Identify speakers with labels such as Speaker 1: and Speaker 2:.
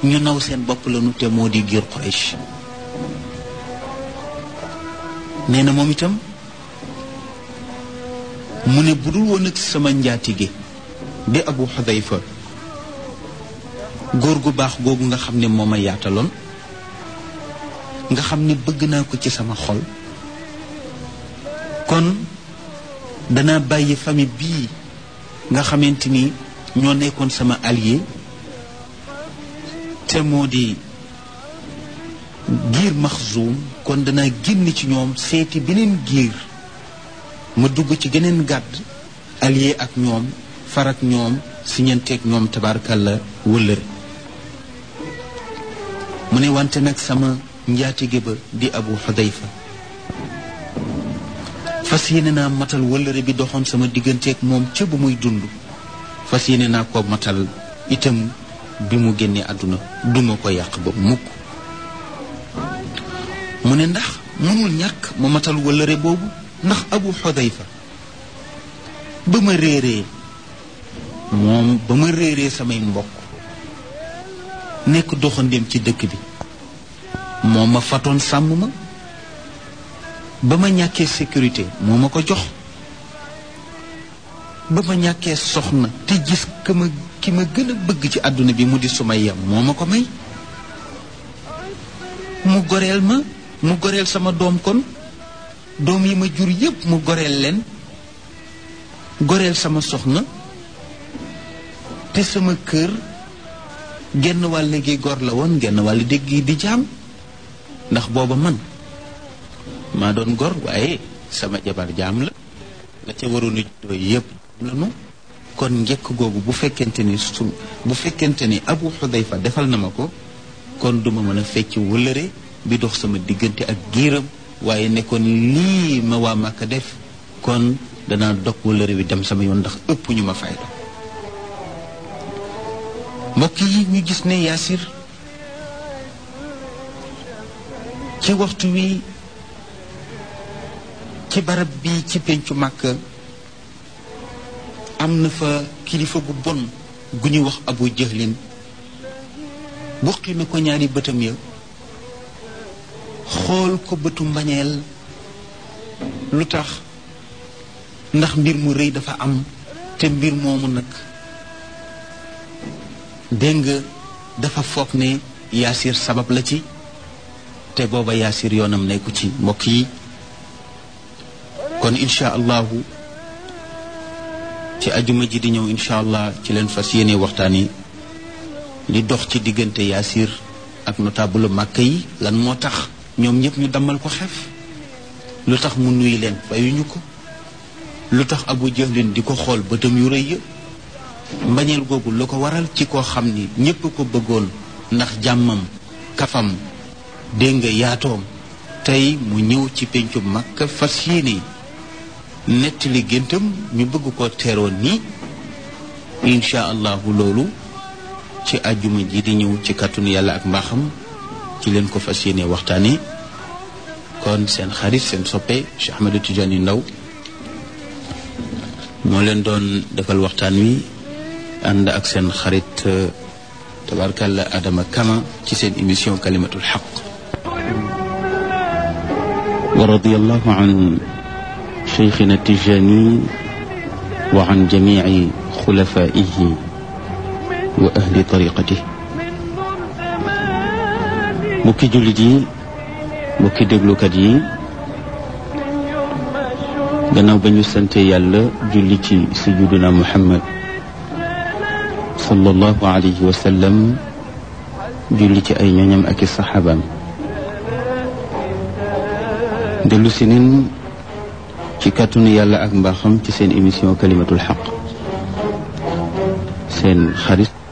Speaker 1: ñu naw seen bopp lañu te moo di giir Quraysh nee na moom itam mu ne bu dul woon ak sama njaatige di Abu Xudayfa góor gu baax googu nga xam ne moo ma yaataloon nga xam ne bëgg naa ko ci sama xol kon danaa bàyyi famille bii nga xamante ni ñoo nekkoon sama allié te moo di giir Maxzuum kon danaa génn ci ñoom seeti beneen giir ma dugg ci geneen gàdd allié ak ñoom far ak ñoom siñanteeg ñoom tabaarkalla wëllëre mu ne wante nag sama njaatige ba di Abu Xudayfa fas yéene naa matal wëllëre bi doxoon sama digganteeg moom ca bu muy dund fas yéene naa ko matal itam bi mu génnee àdduna duma ko yàq ba mukk mu ne ndax mënul ñàkk ma matal wëllëre boobu ndax Abu Xudayfa ba ma réeree samay mbokk nekk doxandéem ci dëkk bi moo ma fatoon sàmm ma ba ma ñàkkee sécurité moo ma ko jox ba ma ñàkkee soxna te gis ki ma gën a bëgg ci àdduna bi mu di Sumayya moo ma ko may mu goreel sama doom kon doom yi ma jur yépp mu goreel leen goreel sama soxna te sama kër genn wàll gi gor la woon genn wàll dégg gi di jaam ndax booba man maa doon gor waaye sama jabar jaam la ca waroon a juddoo yépp lanu kon njëkk googu bu fekkente ni Abu Xudayfa defal na ma ko kon duma mën a fecc wëllëre bi dox sama diggante ak giiram waaye ne kon lii ma waa Màkka def kon danaa dog wëllëre bi dem sama yoon ndax ëpp ñu ma fayda mbokk yi ñu gis ne Yaasir ci waxtu wi ci barab bi ci pencu Màkka am na fa kilifa gu bon gu ñuy wax Abu Jahlin buqi na ko ñaari bëtam ya xool ko bëtu mbañeel lu tax ndax mbir mu rëy dafa am te mbir moomu nag dégg nga dafa foog ne Yaasir sabab la ci te booba Yaasir yoonam nekku ci mbokk yi kon incha allahu ci ajuma ji di ñëw incha allah ci leen fas yéene waxtaan yi li dox ci diggante Yaasir ak notable Màkka yi lan moo tax ñoom ñëpp ñu dammal ko xef lu tax mu nuyu leen fayuñu ko lu tax Abu Jahlin di ko xool bëtam yu rëy ya mbañeel googu lu ko waral ci koo xam ni ñépp ko bëggoon ndax jàmmam kafam dégg nga yaatoom tey mu ñëw ci pencu Makka fas yéene nettali géntam ñu bëgg ko teeroon nii incha allahu loolu ci àjjuma ji di ñëw ci kàttanu yàlla ak mbaaxam ci leen ko fas yéene waxtaane kon seen xarit seen soppe Cheikh Ahmadou Tidiane Ndao moo leen doon defal waxtaan wi ànd ak seen xarit tabarkalla Adama Kama ci seen émission kalimatul xaq wa radiyallahu an cheikhina Tijani wa an jamici xulafaihi wa ahli tariqati mbokki jullit yi mbokki déglukat yi gannaaw ba ñu sante yàlla julli ci sayyiduna Muhammad sallallahu alayhi wa sallam julli ci ay ñoñam ak i saxaabaam dellu si nin ci kàttanu yàlla ak mbaaxam ci seen émission kalimatul xaq seen xarit